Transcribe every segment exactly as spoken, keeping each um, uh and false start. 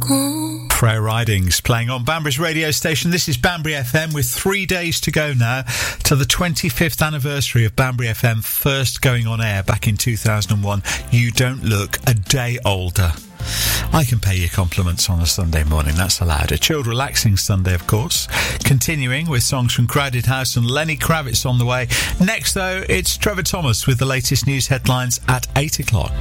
Freya Ridings playing on Banbury's radio station. This is Banbury F M with three days to go now to the twenty-fifth anniversary of Banbury F M first going on air back in two thousand one. You don't look a day older. I can pay you compliments on a Sunday morning, that's allowed. A chilled, relaxing Sunday, of course. Continuing with songs from Crowded House and Lenny Kravitz on the way. Next, though, it's Trevor Thomas with the latest news headlines at eight o'clock.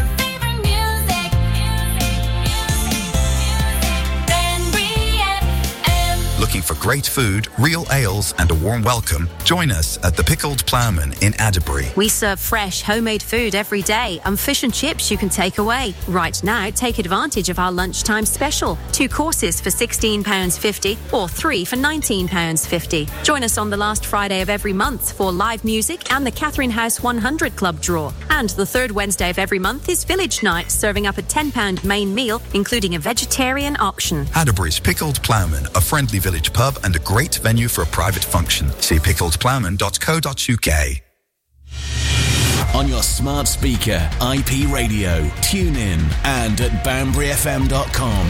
Looking for great food, real ales and a warm welcome? Join us at the Pickled Ploughman in Adderbury. We serve fresh, homemade food every day and fish and chips you can take away. Right now, take advantage of our lunchtime special. Two courses for sixteen pounds fifty or three for nineteen pounds fifty. Join us on the last Friday of every month for live music and the Catherine House one hundred Club draw. And the third Wednesday of every month is Village Night, serving up a ten pounds main meal, including a vegetarian option. Adderbury's Pickled Ploughman, a friendly village pub and a great venue for a private function. See pickled ploughman dot co dot uk. On your smart speaker, I P radio, tune in and at banbury f m dot com.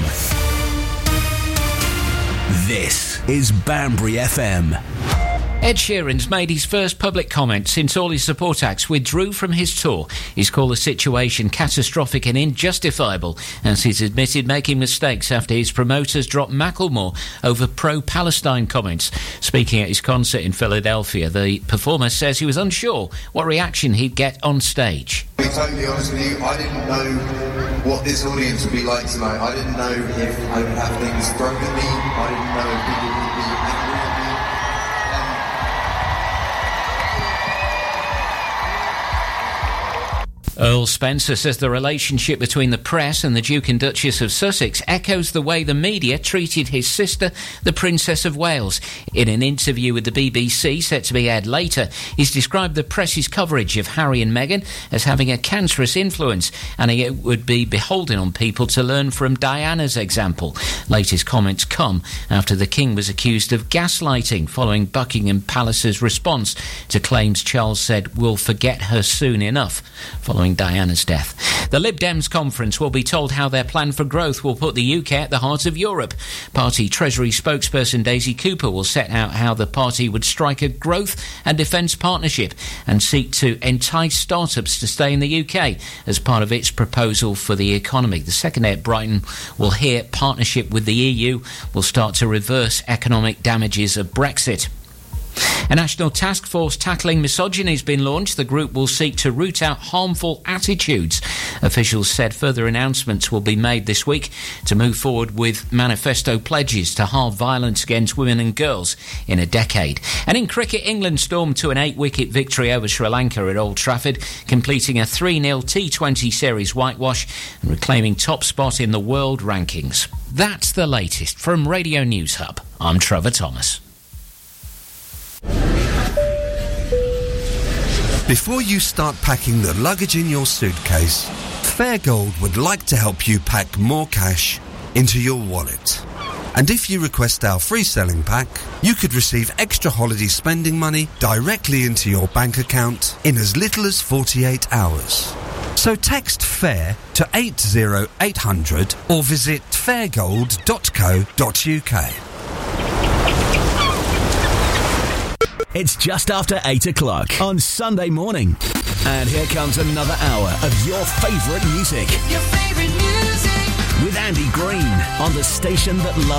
This is Banbury F M. Ed Sheeran's made his first public comment since all his support acts withdrew from his tour. He's called the situation catastrophic and injustifiable, as he's admitted making mistakes after his promoters dropped Macklemore over pro-Palestine comments. Speaking at his concert in Philadelphia, the performer says he was unsure what reaction he'd get on stage. To be totally honest with you, I didn't know what this audience would be like tonight. I didn't know if I would have things thrown at me. I didn't know if people would be angry at me. Earl Spencer says the relationship between the press and the Duke and Duchess of Sussex echoes the way the media treated his sister, the Princess of Wales. In an interview with the B B C, set to be aired later, he's described the press's coverage of Harry and Meghan as having a cancerous influence, and it would be beholden on people to learn from Diana's example. Latest comments come after the King was accused of gaslighting following Buckingham Palace's response to claims Charles said we'll forget her soon enough following Diana's death. The Lib Dems conference will be told how their plan for growth will put the U K at the heart of Europe. Party Treasury spokesperson Daisy Cooper will set out how the party would strike a growth and defence partnership and seek to entice startups to stay in the U K as part of its proposal for the economy. The second day at Brighton will hear partnership with the E U will start to reverse economic damages of Brexit. A national task force tackling misogyny has been launched. The group will seek to root out harmful attitudes. Officials said further announcements will be made this week to move forward with manifesto pledges to halve violence against women and girls in a decade. And in cricket, England stormed to an eight-wicket victory over Sri Lanka at Old Trafford, completing a three nil T twenty series whitewash and reclaiming top spot in the world rankings. That's the latest from Radio News Hub. I'm Trevor Thomas. Before you start packing the luggage in your suitcase, Fairgold would like to help you pack more cash into your wallet. And if you request our free selling pack, you could receive extra holiday spending money directly into your bank account in as little as forty-eight hours. So text FAIR to eight zero eight hundred or visit fairgold dot co dot uk. It's just after eight o'clock on Sunday morning. And here comes another hour of your favourite music. Your favourite music. With Andy Green on the station that loves